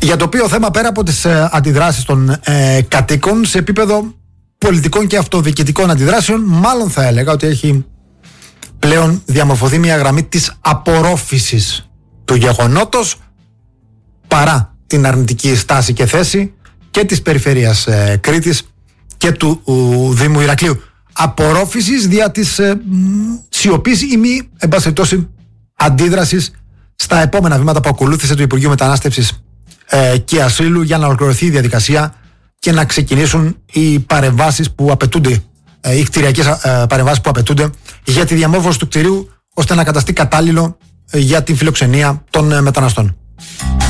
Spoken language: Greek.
Για το οποίο θέμα, πέρα από τις αντιδράσεις των κατοίκων σε επίπεδο πολιτικών και αυτοδιοικητικών αντιδράσεων, μάλλον θα έλεγα ότι έχει πλέον διαμορφωθεί μια γραμμή της απορρόφησης του γεγονότος, παρά την αρνητική στάση και θέση και της περιφέρειας Κρήτης και του Δήμου Ηρακλείου. Απορρόφησης δια της σιωπής ή μη, εν πάση περιπτώσει, αντίδρασης στα επόμενα βήματα που ακολούθησε το Υπουργείο Μετανάστευσης και Ασύλου για να ολοκληρωθεί η διαδικασία και να ξεκινήσουν οι παρεμβάσεις που απαιτούνται, οι κτηριακές παρεμβάσεις που απαιτούνται για τη διαμόρφωση του κτηρίου, ώστε να καταστεί κατάλληλο για την φιλοξενία των μεταναστών.